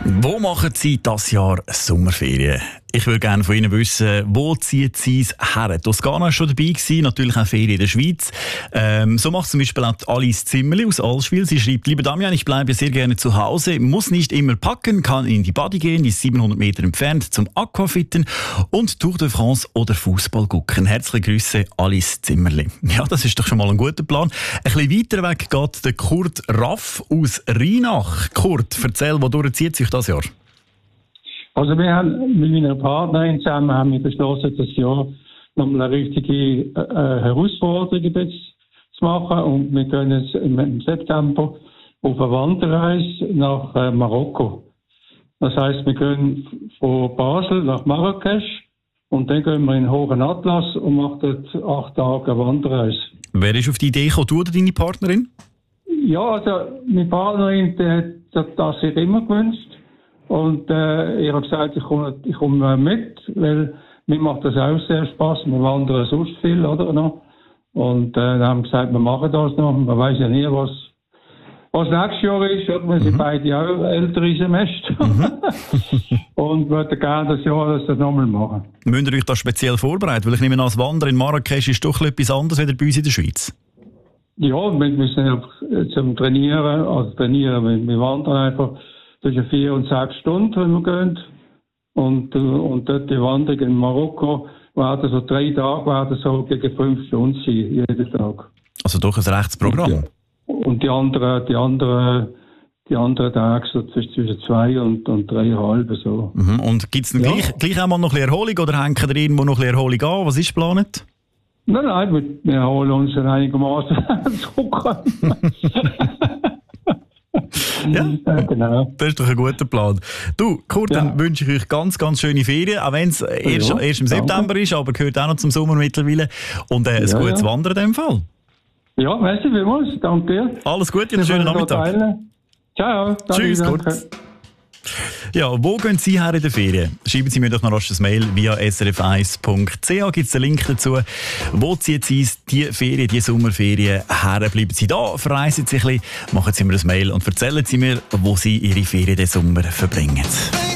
Wo machen Sie dieses Jahr Sommerferien? Ich würde gerne von Ihnen wissen, wo zieht Sie es her? Toskana war schon dabei gewesen, natürlich auch Ferien in der Schweiz. So macht zum Beispiel auch Alice Zimmerli aus Allschwil. Sie schreibt: Lieber Damian, ich bleibe sehr gerne zu Hause, muss nicht immer packen, kann in die Body gehen, die ist 700 Meter entfernt, zum Aquafitten und Tour de France oder Fußball gucken. Herzliche Grüße, Alice Zimmerli. Ja, das ist doch schon mal ein guter Plan. Ein bisschen weiter weg geht der Kurt Raff aus Rheinach. Kurt, erzähl, wodurch zieht sich das Jahr? Also wir haben mit meiner Partnerin zusammen haben wir beschlossen, das Jahr nochmal eine richtige Herausforderung jetzt zu machen. Und wir gehen jetzt im September auf eine Wanderreise nach Marokko. Das heisst, wir gehen von Basel nach Marrakesch und dann gehen wir in den Hohen Atlas und machen dort 8 Tage eine Wanderreise. Wer ist auf die Idee gekommen, du oder deine Partnerin? Ja, also meine Partnerin die hat das sich immer gewünscht. Und ich habe gesagt, ich komme mit, weil mir macht das auch sehr Spass. Wir wandern sonst viel, oder noch? Und dann haben wir gesagt, wir machen das noch. Man weiß ja nie, was nächstes Jahr ist. Oder? Wir sind beide auch ältere Semester. Und würden gerne das Jahr das nochmal machen. Müsst ihr euch das speziell vorbereiten? Weil ich nehme an, das Wandern in Marrakesch ist doch etwas anderes als bei uns in der Schweiz. Ja, wir müssen einfach zum Trainieren, wir wandern einfach zwischen 4 und 6 Stunden, wenn wir gehen. Und dort die Wanderung in Marokko werden so 3 Tage, werden so gegen 5 Stunden sein, jeden Tag. Also doch ein rechtes Programm. Und die anderen Tage so zwischen 2 und 3,5 so. Mhm. Und gibt es dann gleich einmal noch ein bisschen Erholung oder hängen ihr irgendwo noch ein bisschen Erholung an? Was ist geplant? Nein, wir holen uns einigermaßen zurück. Ja, genau. Das ist doch ein guter Plan. Du, Kurt, dann wünsche ich euch ganz, ganz schöne Ferien, auch wenn es erst im September ist, aber gehört auch noch zum Sommer mittlerweile. Und ein gutes Wandern in dem Fall. Ja, merci vielmals, danke dir. Alles Gute und einen schönen Nachmittag. Ciao. Tschüss, Kurt. Ja, wo gehen Sie her in der Ferien? Schreiben Sie mir doch noch rasch ein Mail via srf1.ch. Gibt es den Link dazu? Wo ziehen Sie die Ferien, die Sommerferien her? Bleiben Sie da, verreisen Sie ein bisschen, machen Sie mir ein Mail und erzählen Sie mir, wo Sie Ihre Ferien den Sommer verbringen.